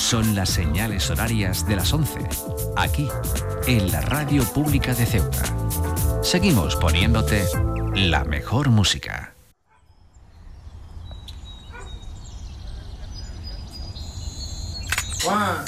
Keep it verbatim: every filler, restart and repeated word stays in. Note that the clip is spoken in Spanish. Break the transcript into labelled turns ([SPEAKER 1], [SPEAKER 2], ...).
[SPEAKER 1] Son las señales horarias de las once, aquí, en la Radio Pública de Ceuta. Seguimos poniéndote la mejor música.
[SPEAKER 2] One.